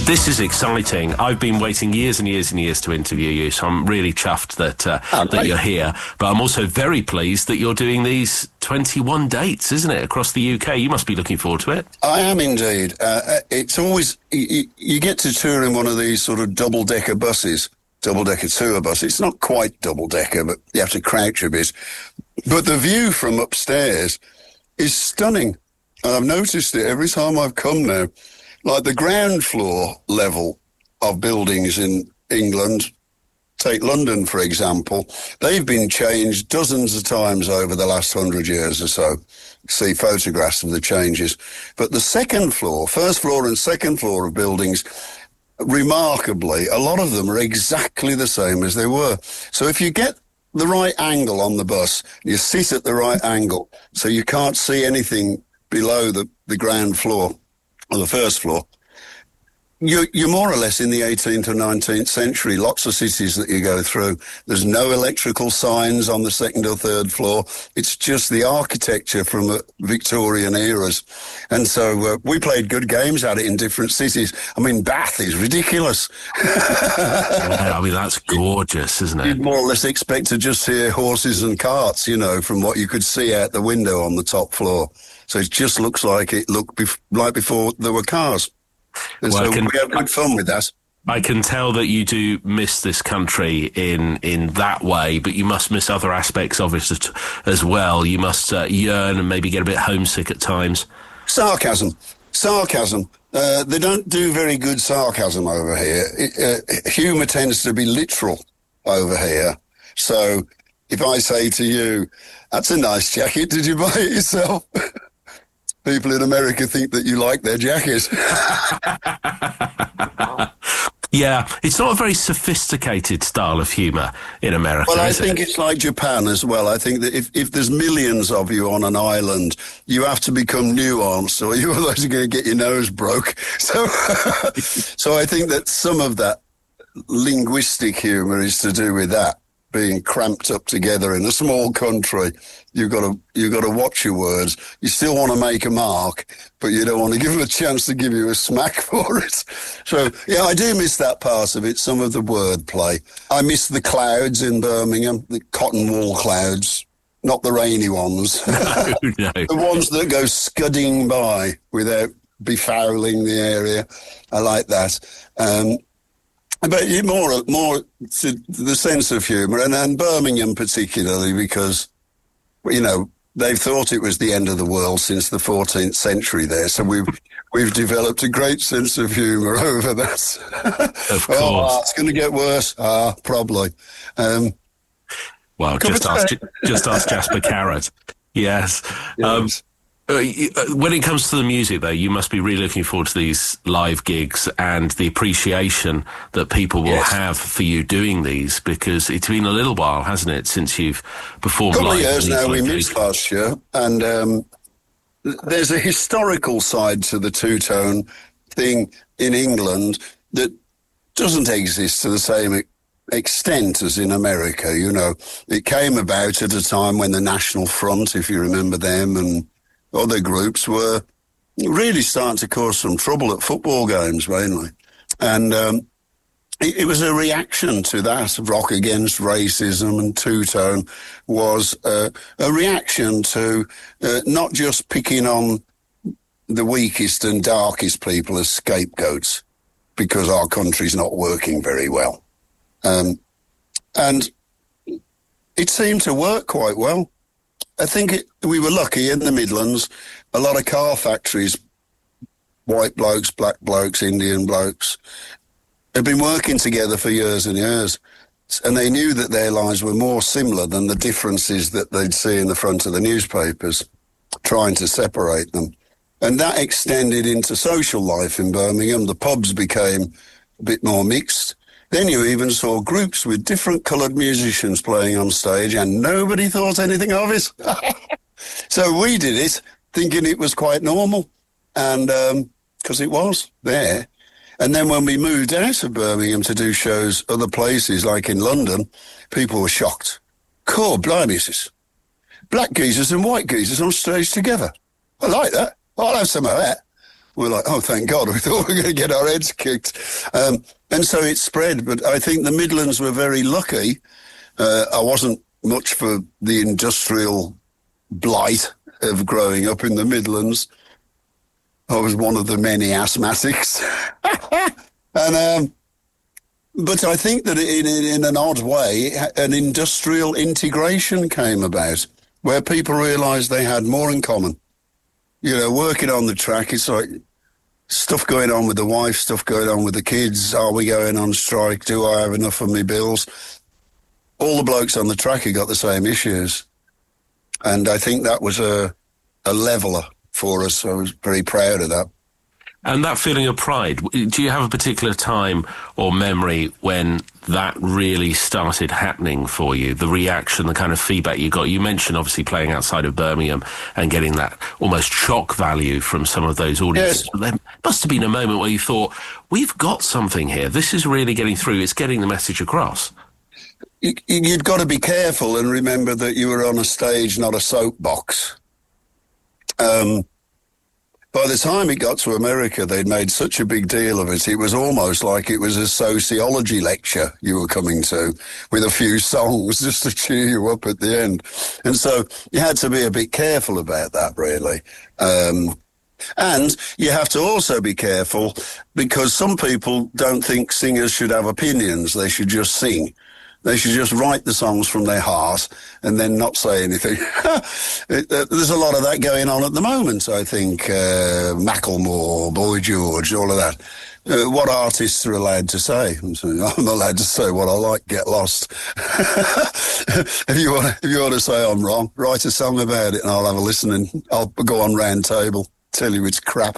This is exciting. I've been waiting years and years and years to interview you, so I'm really chuffed that you're here. But I'm also very pleased that you're doing these 21 dates, isn't it, across the UK? You must be looking forward to it. I am indeed. It's always, you get to tour in one of these sort of double-decker buses, double-decker tour bus. It's not quite double-decker, but you have to crouch a bit. But the view from upstairs is stunning. And I've noticed it every time I've come now. Like the ground floor level of buildings in England, take London, for example, they've been changed dozens of times over the last 100 years or so. See photographs of the changes. But the second floor, first floor and second floor of buildings, remarkably, a lot of them are exactly the same as they were. So if you get the right angle on the bus, you sit at the right angle, so you can't see anything below the ground floor, or the first floor, you're more or less in the 18th or 19th century. Lots of cities that you go through, there's no electrical signs on the second or third floor. It's just the architecture from Victorian eras. And so we played good games at it in different cities. I mean, Bath is ridiculous. Yeah, I mean, that's gorgeous, isn't it? You'd more or less expect to just hear horses and carts, you know, from what you could see out the window on the top floor. So it just looks like it looked like before there were cars. And well, so we have good fun with that. I can tell that you do miss this country in that way, but you must miss other aspects of it as well. You must yearn and maybe get a bit homesick at times. Sarcasm. They don't do very good sarcasm over here. Humour tends to be literal over here. So if I say to you, "That's a nice jacket, did you buy it yourself?" People in America think that you like their jacket. Yeah, it's not a very sophisticated style of humour in America, Well, I is think it? it's like Japan as well. I think that if there's millions of you on an island, you have to become nuanced or you're otherwise going to get your nose broke. So, so I think that some of that linguistic humour is to do with that. Being cramped up together in a small country, you've got to watch your words. You still want to make a mark, but you don't want to give them a chance to give you a smack for it. So, yeah, I do miss that part of it, some of the wordplay. I miss the clouds in Birmingham, the cotton wool clouds, not the rainy ones. No. The ones that go scudding by without befouling the area. I like that. But more to the sense of humour, and Birmingham particularly, because, you know, they've thought it was the end of the world since the 14th century there. So we've developed a great sense of humour over that. Of course. Oh, it's going to get worse. Probably. Well, just ask Jasper Carrott. Yes. Yes. When it comes to the music, though, you must be really looking forward to these live gigs and the appreciation that people will have for you doing these, because it's been a little while, hasn't it, since you've performed live? A couple of years now. We gigs. missed last year, and there's a historical side to the two-tone thing in England that doesn't exist to the same extent as in America. You know, it came about at a time when the National Front, if you remember them, and other groups were really starting to cause some trouble at football games, mainly. And it was a reaction to that. Rock Against Racism and two-tone was a reaction to not just picking on the weakest and darkest people as scapegoats because our country's not working very well. And it seemed to work quite well. I think we were lucky in the Midlands. A lot of car factories, white blokes, black blokes, Indian blokes, had been working together for years and years. And they knew that their lives were more similar than the differences that they'd see in the front of the newspapers, trying to separate them. And that extended into social life in Birmingham. The pubs became a bit more mixed. Then you even saw groups with different coloured musicians playing on stage, and nobody thought anything of it. So we did it, thinking it was quite normal, and because it was there. And then when we moved out of Birmingham to do shows other places, like in London, people were shocked. Cool, blimey, sis. Black geezers and white geezers on stage together. I like that. I'll have some of that. We're like, oh, thank God, we thought we were going to get our heads kicked. And so it spread. But I think the Midlands were very lucky. I wasn't much for the industrial blight of growing up in the Midlands. I was one of the many asthmatics. And but I think that in an odd way, an industrial integration came about where people realised they had more in common. You know, working on the track, it's like stuff going on with the wife, stuff going on with the kids. Are we going on strike? Do I have enough of my bills? All the blokes on the track had got the same issues. And I think that was a leveller for us. I was very proud of that. And that feeling of pride, do you have a particular time or memory when that really started happening for you? The reaction, the kind of feedback you got? You mentioned obviously playing outside of Birmingham and getting that almost shock value from some of those audiences. Yes. But there must have been a moment where you thought, we've got something here. This is really getting through. It's getting the message across. You'd got to be careful and remember that you were on a stage, not a soapbox. By the time it got to America, they'd made such a big deal of it. It was almost like it was a sociology lecture you were coming to with a few songs just to cheer you up at the end. And so you had to be a bit careful about that, really. And you have to also be careful because some people don't think singers should have opinions. They should just sing. They should just write the songs from their heart and then not say anything. There's a lot of that going on at the moment, I think. Macklemore, Boy George, all of that. What artists are allowed to say? I'm allowed to say what I like, get lost. If you want to say I'm wrong, write a song about it and I'll have a listen and I'll go on round table, tell you it's crap.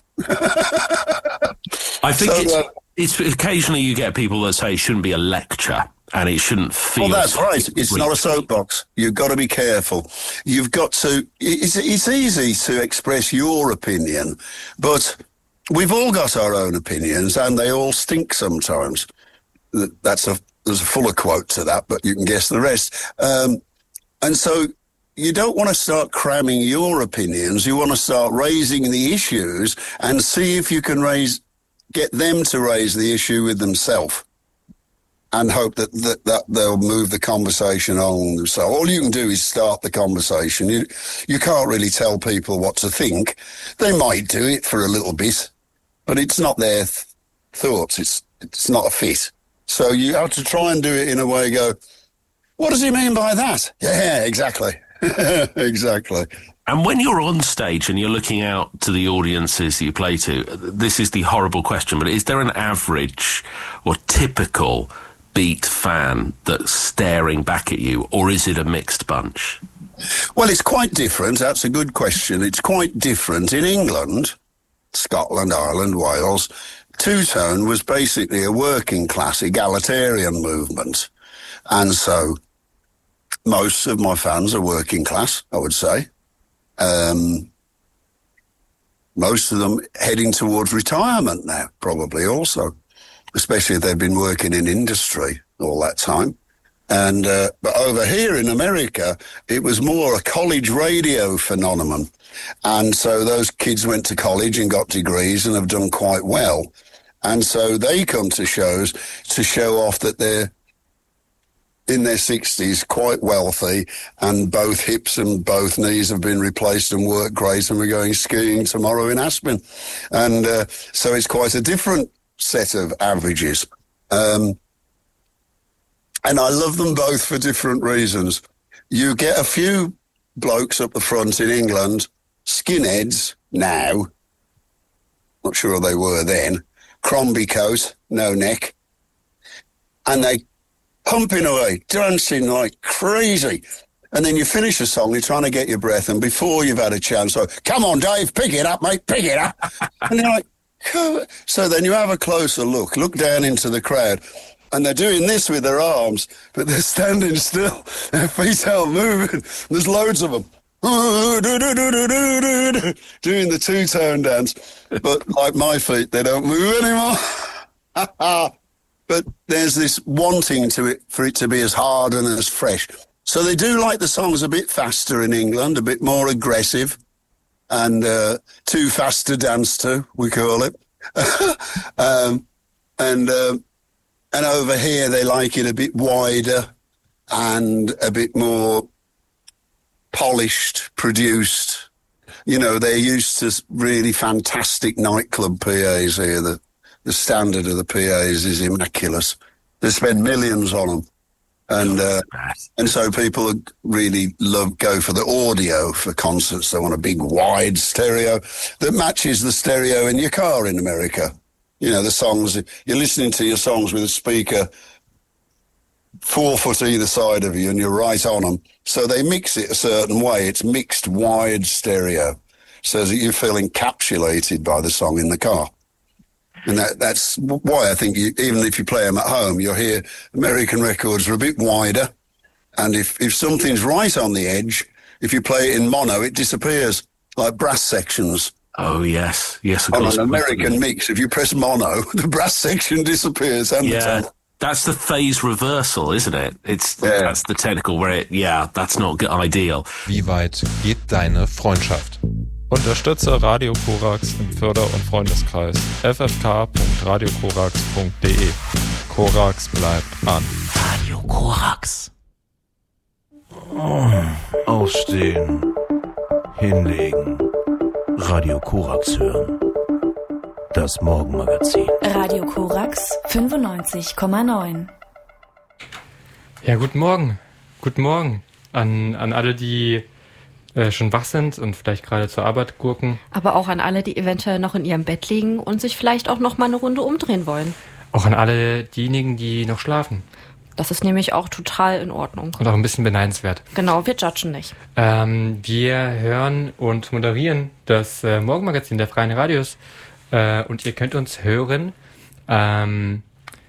I think it's occasionally you get people that say it shouldn't be a lecture. And it shouldn't feel... Well, that's right. It's not a soapbox. You've got to be careful. You've got to... It's easy to express your opinion, but we've all got our own opinions, and they all stink sometimes. There's a fuller quote to that, but you can guess the rest. And so you don't want to start cramming your opinions. You want to start raising the issues and see if you can get them to raise the issue with themselves. And hope that they'll move the conversation on. So all you can do is start the conversation. You can't really tell people what to think. They might do it for a little bit, but it's not their thoughts. It's not a fit. So you have to try and do it in a way. Go, what does he mean by that? Yeah, exactly, exactly. And when you're on stage and you're looking out to the audiences you play to, this is the horrible question, but is there an average or typical Beat fan that's staring back at you, or is it a mixed bunch? Well, it's quite different. That's a good question. It's quite different. In England, Scotland, Ireland, Wales, two-tone was basically a working class egalitarian movement. And so most of my fans are working class, I would say. Most of them heading towards retirement now, probably also. Especially if they've been working in industry all that time. And but over here in America, it was more a college radio phenomenon. And so those kids went to college and got degrees and have done quite well. And so they come to shows to show off that they're in their 60s, quite wealthy, and both hips and both knees have been replaced and work great, and we're going skiing tomorrow in Aspen. And so it's quite a different set of averages. And I love them both for different reasons. You get a few blokes up the front in England, skinheads now, not sure they were then, Crombie coat, no neck, and they pumping away, dancing like crazy. And then you finish a song, you're trying to get your breath, and before you've had a chance, so, come on, Dave, pick it up, mate, pick it up. And you're like, so then you have a closer look down into the crowd, and they're doing this with their arms, but they're standing still. Their feet aren't moving. There's loads of them doing the two-tone dance, but like my feet, they don't move anymore. But there's this wanting for it to be as hard and as fresh. So they do like the songs a bit faster in England, a bit more aggressive. and too fast to dance to, we call it. And over here they like it a bit wider and a bit more polished, produced. You know, they're used to really fantastic nightclub PAs here. The standard of the PAs is immaculate. They spend millions on them. And so people really go for the audio for concerts. They want a big wide stereo that matches the stereo in your car in America. You know, the songs, you're listening to your songs with a speaker 4 foot either side of you and you're right on them. So they mix it a certain way. It's mixed wide stereo so that you feel encapsulated by the song in the car. And that's why I think even if you play them at home, you'll hear American records are a bit wider. And if something's right on the edge, if you play it in mono, it disappears, like brass sections. Oh, yes. Yes, of course. On an American mix, if you press mono, the brass section disappears. That's the phase reversal, isn't it? That's the technical where that's not ideal. Wie weit geht deine Freundschaft? Unterstütze Radio Korax im Förder- und Freundeskreis ffk.radiokorax.de. Korax bleibt an. Radio Korax. Aufstehen. Hinlegen. Radio Korax hören. Das Morgenmagazin. Radio Korax 95,9. Ja, guten Morgen. Guten Morgen an alle, die schon wach sind und vielleicht gerade zur Arbeit gurken. Aber auch an alle, die eventuell noch in ihrem Bett liegen und sich vielleicht auch noch mal eine Runde umdrehen wollen. Auch an alle diejenigen, die noch schlafen. Das ist nämlich auch total in Ordnung. Und auch ein bisschen beneidenswert. Genau, wir judgen nicht. Wir hören und moderieren das Morgenmagazin der Freien Radios. Und ihr könnt uns hören bei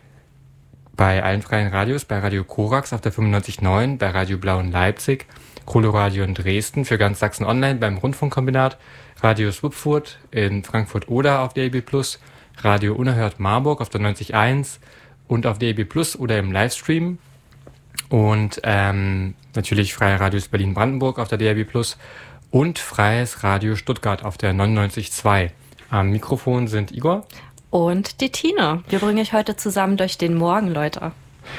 allen Freien Radios, bei Radio Korax auf der 95.9, bei Radio Blau in Leipzig, Coloradio in Dresden, für ganz Sachsen online beim Rundfunkkombinat, Radio Swupfurt in Frankfurt-Oder auf DAB+, Radio Unerhört Marburg auf der 90.1 und auf DAB+ oder im Livestream und natürlich Freie Radios Berlin-Brandenburg auf der DAB+ und Freies Radio Stuttgart auf der 99.2. Am Mikrofon sind Igor und die Tine. Wir bringen euch heute zusammen durch den Morgen, Leute.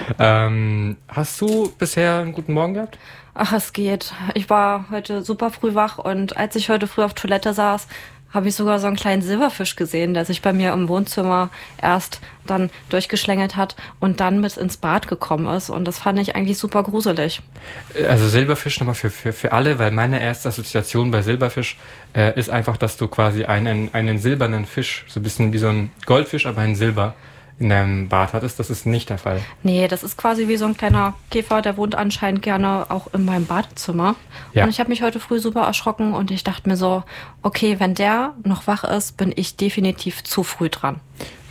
Hast du bisher einen guten Morgen gehabt? Ach, es geht. Ich war heute super früh wach und als ich heute früh auf Toilette saß, habe ich sogar so einen kleinen Silberfisch gesehen, der sich bei mir im Wohnzimmer erst dann durchgeschlängelt hat und dann mit ins Bad gekommen ist. Und das fand ich eigentlich super gruselig. Also Silberfisch nochmal für alle, weil meine erste Assoziation bei Silberfisch ist einfach, dass du quasi einen silbernen Fisch, so ein bisschen wie so ein Goldfisch, aber ein Silber, in deinem Bad hattest. Das ist nicht der Fall. Nee, das ist quasi wie so ein kleiner Käfer, der wohnt anscheinend gerne auch in meinem Badezimmer. Ja. Und ich habe mich heute früh super erschrocken und ich dachte mir so, okay, wenn der noch wach ist, bin ich definitiv zu früh dran.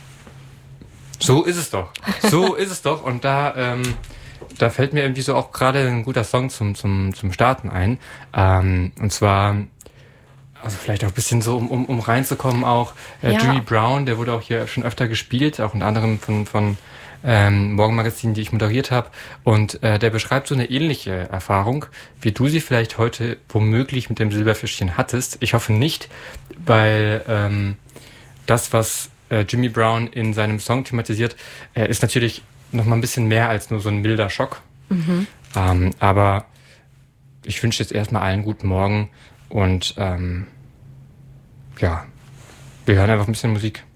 So ist es doch. So ist es doch. Und da fällt mir irgendwie so auch gerade ein guter Song zum Starten ein. Und zwar, also vielleicht auch ein bisschen so, um reinzukommen auch, Jimmy Brown, der wurde auch hier schon öfter gespielt, auch unter anderem von Morgenmagazinen, die ich moderiert habe. Und der beschreibt so eine ähnliche Erfahrung, wie du sie vielleicht heute womöglich mit dem Silberfischchen hattest. Ich hoffe nicht, weil das, was Jimmy Brown in seinem Song thematisiert, ist natürlich noch mal ein bisschen mehr als nur so ein milder Schock. Mhm. Aber ich wünsche jetzt erstmal allen guten Morgen und wir hören einfach ein bisschen Musik.